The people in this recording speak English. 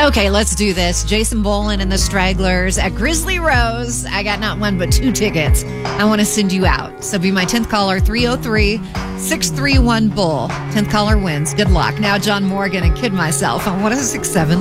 Okay, let's do this. Jason Bolin and the Stragglers at Grizzly Rose. I got not one, but 2 tickets. I want to send you out. So be my 10th caller, 303-631-BULL. 10th caller wins. Good luck. Now, John Morgan and Kid Myself on 106.7.